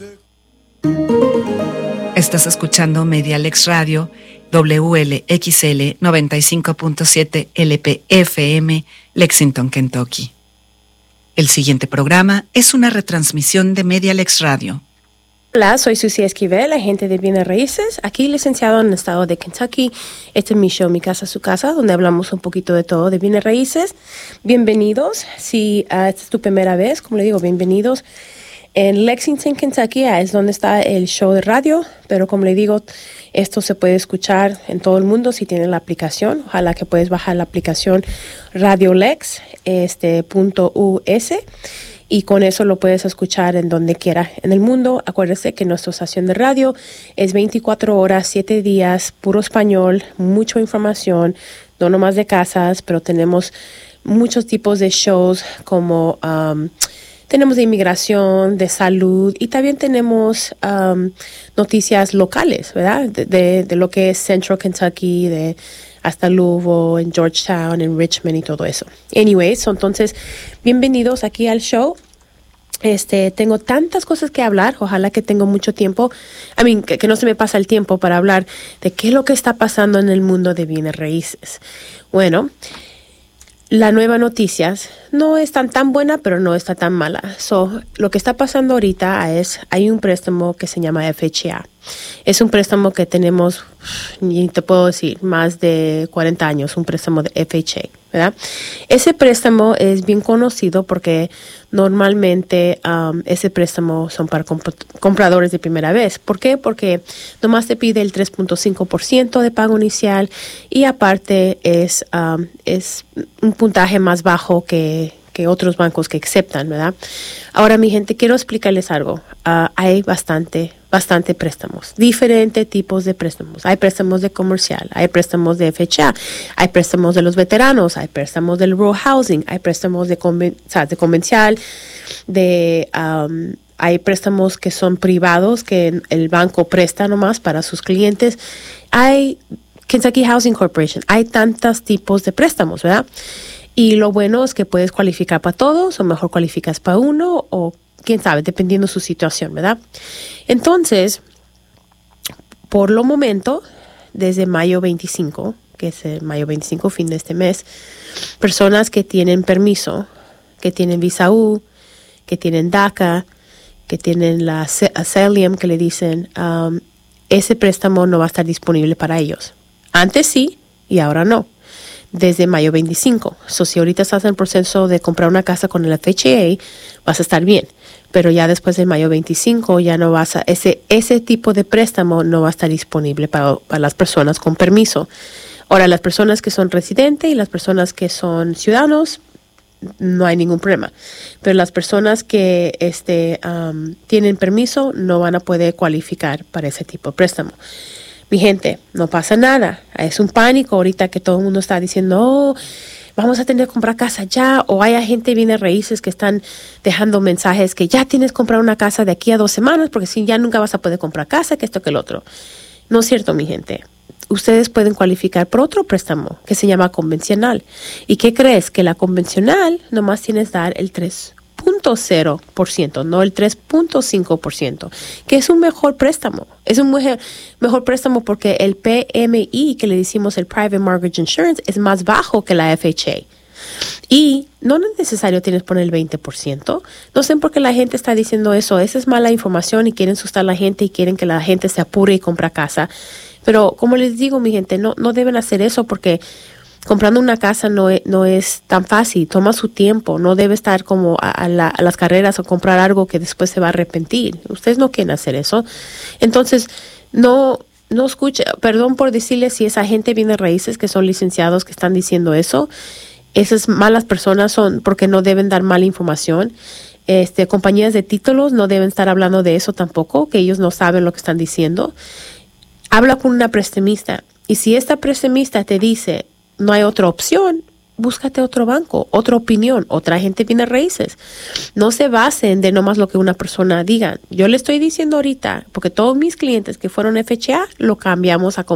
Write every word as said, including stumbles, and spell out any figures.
Estás escuchando Medialex Radio, W L X L noventa y cinco punto siete L P F M, Lexington, Kentucky. El siguiente programa es una retransmisión de Medialex Radio. Hola, soy Susi Esquivel, agente de bienes raíces, aquí licenciado en el estado de Kentucky. Este es mi show, Mi Casa, Su Casa, donde hablamos un poquito de todo de bienes raíces. Bienvenidos. Si uh, esta es tu primera vez, como le digo, bienvenidos. En Lexington, Kentucky, es donde está el show de radio, pero como le digo, esto se puede escuchar en todo el mundo si tienen la aplicación. Ojalá que puedes bajar la aplicación RadioLex este, punto U S y con eso lo puedes escuchar en donde quiera en el mundo. Acuérdese que nuestra estación de radio es veinticuatro horas, siete días, puro español, mucha información, no nomás de casas, pero tenemos muchos tipos de shows como... Um, Tenemos de inmigración, de salud y también tenemos um, noticias locales, ¿verdad? De, de, de lo que es Central Kentucky, de hasta Louisville, en Georgetown, en Richmond y todo eso. Anyways, entonces, bienvenidos aquí al show. Este, tengo tantas cosas que hablar, ojalá que tengo mucho tiempo, I mean, que, que no se me pasa el tiempo para hablar de qué es lo que está pasando en el mundo de bienes raíces. Bueno, la nueva noticias no es tan, tan buena, pero no está tan mala. So, lo que está pasando ahorita es, hay un préstamo que se llama F H A. Es un préstamo que tenemos, y te puedo decir, más de cuarenta años, un préstamo de F H A, ¿verdad? Ese préstamo es bien conocido porque normalmente um, ese préstamo son para comp- compradores de primera vez. ¿Por qué? Porque nomás te pide el tres punto cinco por ciento de pago inicial y aparte es, um, es un puntaje más bajo que que otros bancos que aceptan, ¿verdad? Ahora, mi gente, quiero explicarles algo. Uh, hay bastante, bastante préstamos, diferentes tipos de préstamos. Hay préstamos de comercial, hay préstamos de F H A, hay préstamos de los veteranos, hay préstamos del rural housing, hay préstamos de, conven- o sea, de convencional, de... Um, hay préstamos que son privados, que el banco presta nomás para sus clientes. Hay Kentucky Housing Corporation, hay tantos tipos de préstamos, ¿verdad? Y lo bueno es que puedes cualificar para todos o mejor cualificas para uno o quién sabe, dependiendo de su situación, ¿verdad? Entonces, por lo momento, desde mayo veinticinco, que es el mayo veinticinco, fin de este mes, personas que tienen permiso, que tienen visa U, que tienen DACA, que tienen la Asylum, que le dicen, um, ese préstamo no va a estar disponible para ellos. Antes sí y ahora no. Desde mayo veinticinco. So, si ahorita estás en el proceso de comprar una casa con el F H A, vas a estar bien. Pero ya después de mayo veinticinco, ya no vas a, ese, ese tipo de préstamo no va a estar disponible para, para las personas con permiso. Ahora, las personas que son residentes y las personas que son ciudadanos, no hay ningún problema. Pero las personas que este, um, tienen permiso no van a poder cualificar para ese tipo de préstamo. Mi gente, no pasa nada. Es un pánico ahorita que todo el mundo está diciendo, oh, vamos a tener que comprar casa ya. O hay gente bienes raíces que están dejando mensajes que ya tienes que comprar una casa de aquí a dos semanas porque si ya nunca vas a poder comprar casa, que esto, que el otro. No es cierto, mi gente. Ustedes pueden cualificar por otro préstamo que se llama convencional. ¿Y qué crees? Que la convencional nomás tienes que dar el tres punto cero por ciento, no el tres punto cinco por ciento, que es un mejor préstamo. Es un mejor, mejor préstamo porque el P M I, que le decimos el Private Mortgage Insurance, es más bajo que la F H A. Y no es necesario tienes poner el veinte por ciento. No sé por qué la gente está diciendo eso. Esa es mala información y quieren asustar a la gente y quieren que la gente se apure y compre casa. Pero como les digo, mi gente, no, no deben hacer eso porque comprando una casa no es, no es tan fácil, toma su tiempo, no debe estar como a, a, la, a las carreras o comprar algo que después se va a arrepentir. Ustedes no quieren hacer eso. Entonces, no, no escuche, perdón por decirles si esa gente viene raíces que son licenciados que están diciendo eso. Esas malas personas son porque no deben dar mala información. Este, compañías de títulos no deben estar hablando de eso tampoco, que ellos no saben lo que están diciendo. Habla con una prestamista y si esta prestamista te dice no hay otra opción, búscate otro banco, otra opinión, otra gente tiene raíces. No se basen de nomás lo que una persona diga. Yo le estoy diciendo ahorita, porque todos mis clientes que fueron F H A, lo cambiamos a